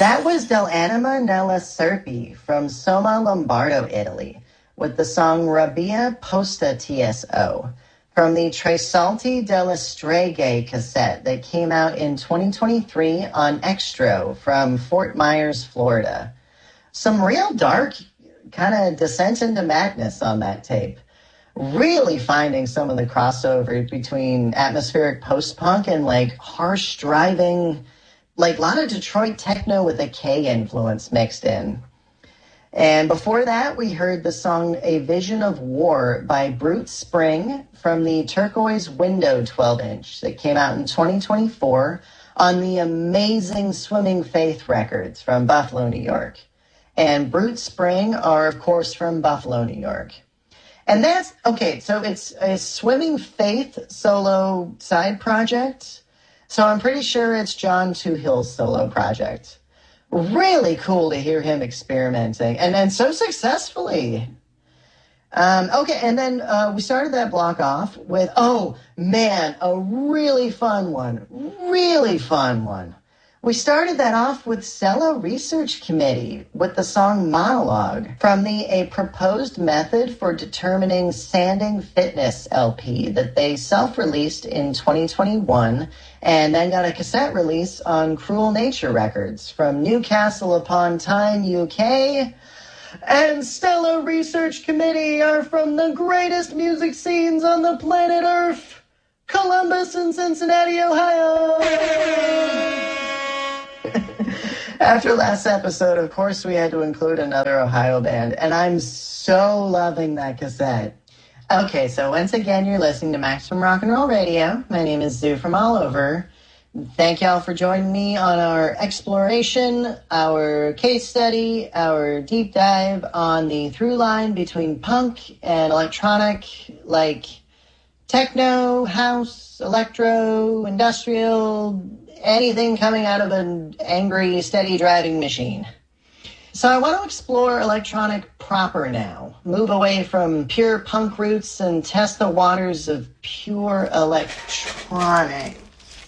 That was Dell'Anima nella Serpi from Soma Lombardo, Italy, with the song Rabbia Posta TSO from the Tre Salti delle Streghe cassette that came out in 2023 on Extro from Fort Myers, Florida. Some real dark kind of descent into madness on that tape. Really finding some of the crossover between atmospheric post-punk and like harsh driving, like a lot of Detroit techno with a K influence mixed in. And before that, we heard the song A Vision of War by Brute Spring from the Turquoise Window 12-inch that came out in 2024 on the amazing Swimming Faith records from Buffalo, New York. And Brute Spring are, of course, from Buffalo, New York. And that's, okay, so it's a Swimming Faith solo side project. So I'm pretty sure it's John Toohill's solo project. Really cool to hear him experimenting, and so successfully. Okay, and then we started that block off with, oh, man, a really fun one. We started that off with Cello Research Committee with the song Monologue from the A Proposed Method for Determining Sanding Fitness LP that they self-released in 2021 and then got a cassette release on Cruel Nature Records from Newcastle upon Tyne, UK. And Cello Research Committee are from the greatest music scenes on the planet Earth, Columbus and Cincinnati, Ohio. After last episode, of course, we had to include another Ohio band, and I'm so loving that cassette. Okay, so once again, you're listening to Maximum Rock and Roll Radio. My name is Zoo from all over. Thank y'all for joining me on our exploration, our case study, our deep dive on the through line between punk and electronic, like techno, house, electro, industrial, anything coming out of an angry, steady driving machine. So I want to explore electronic proper now, move away from pure punk roots and test the waters of pure electronic.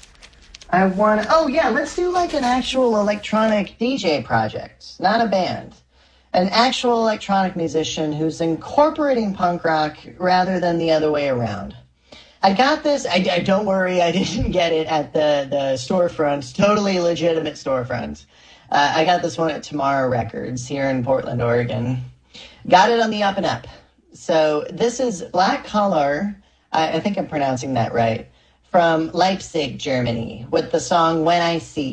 Let's do like an actual electronic DJ project, not a band. An actual electronic musician who's incorporating punk rock rather than the other way around. I got this. I don't worry, I didn't get it at the storefront. Totally legitimate storefront. I got this one at Tomorrow Records here in Portland, Oregon. Got it on the up and up. So this is Black Collar, I think I'm pronouncing that right, from Leipzig, Germany, with the song When I See